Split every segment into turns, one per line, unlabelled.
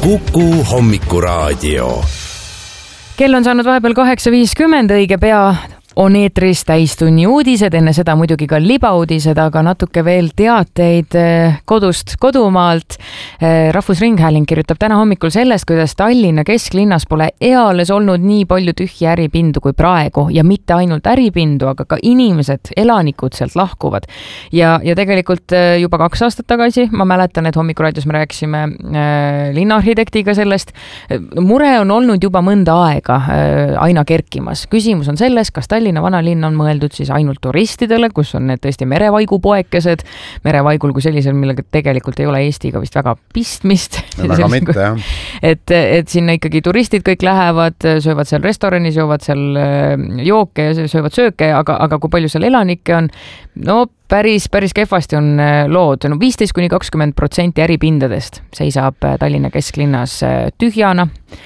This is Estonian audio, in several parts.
Kuku hommikuraadio.
Kell on saanud vahepeal 8.50, õige pea on eetris täistunni uudised, enne seda muidugi ka libauudised, aga natuke veel teateid kodust, kodumaalt. Rahvusringhääling kirjutab täna hommikul sellest, kuidas Tallinna kesklinnas pole eales olnud nii palju tühja äripindu kui praegu ja mitte ainult äripindu, aga ka inimesed, elanikud sealt lahkuvad. Ja tegelikult juba 2 aastat tagasi, ma mäletan, et hommikuraadios me rääkisime linnaarhitektiga sellest. Mure on olnud juba mõnda aega aina kerkimas. Küsimus on selles, kas Tallinna vanalinn on mõeldud siis ainult turistidele, kus on need tõesti merevaigupoekesed. Merevaigul kui sellisel, millega tegelikult ei ole Eestiga vist väga pistmist.
Väga mitte, jah.
Et sinna ikkagi turistid kõik lähevad, söövad seal restoranis, joovad seal jooke ja söövad sööke, aga kui palju seal elanikke on, no päris kehvasti on lood. 15–20% äripindadest seisab Tallinna kesklinnas tühjana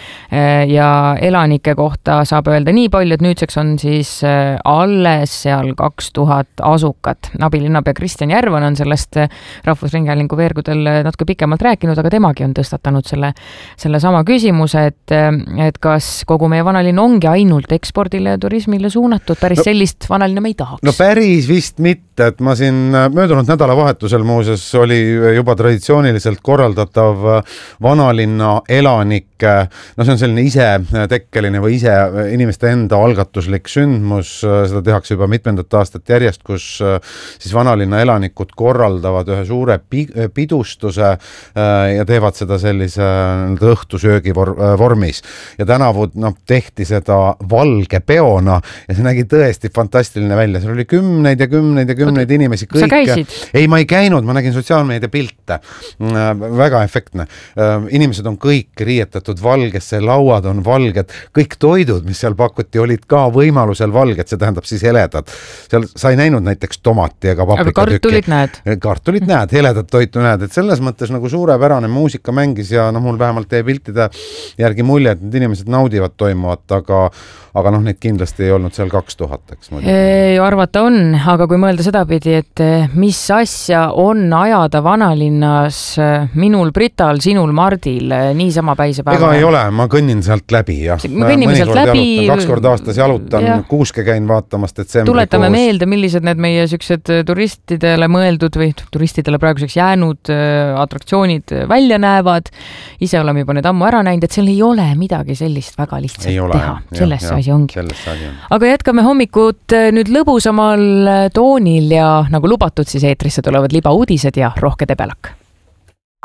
ja elanike kohta saab öelda nii palju, et nüüdseks on siis alles seal 2000 asukat. Abilinnapea Kristjan Järvan on sellest Rahvusringhäälingu veergudel natuke pikemalt rääkinud, aga temagi on tõstatanud selle sama küsimuse, et kas kogu meie vanalinn ongi ainult ekspordile ja turismile suunatud, päris sellist vanalinna me ei tahaks.
No päris vist mitte, et ma siin möödunud nädalavahetusel muuseas oli juba traditsiooniliselt korraldatav vanalinna elanike, no see on selline isetekkeline või ise inimeste enda algatuslik sündmus, seda tehakse juba mitmendat aastat järjest, kus siis vanalinna elanikud korraldavad ühe suure pidustuse ja teevad seda sellise õhtusöögi vormis. Ja tänavu tehti seda valge peona ja see nägi tõesti fantastiline välja. Seal oli kümneid ja kümneid inimesi.
Sa käisid?
Ei, ma ei käinud, ma nägin sotsiaalmeedia pilte. Väga efektne. Inimesed on kõik riietatud valgesse, lauad on valged, kõik toidud, mis seal pakuti, olid ka võimalusel valged, see tähendab siis heledad. Seal sa ei näinud näiteks tomati ega paprikatükki.
Aga
kartulit näed, heledat toitu näed, et selles mõttes nagu suurepärane muusika mängis ja mul vähemalt teie piltide järgi mulje, et need inimesed naudivad toimuvat, aga neid kindlasti ei olnud seal 2000, eks muidugi.
Arvata on, aga kui mõelda seda pidi, et mis asja on ajada vanalinnas minul Brital, sinul Mardil niisama päise päeva?
Ega ei ole, ma kõnnin sealt läbi.
Me kõnnime sealt läbi.
2 korda aastas jalutan, Kuuske käin vaatamas detsembri
tuletame meelde, millised need meie süksed turistidele mõeldud või turistidele praeguseks jäänud atraktsioonid välja näevad. Ise oleme juba need ammu ära näinud, et seal ei ole midagi sellist väga lihtsalt teha. Selles asi ongi. Aga jätkame hommikut nüüd lõbusamal toonil ja nagu lubatud, siis eetrisse tulevad libauudised ja rohke debelak.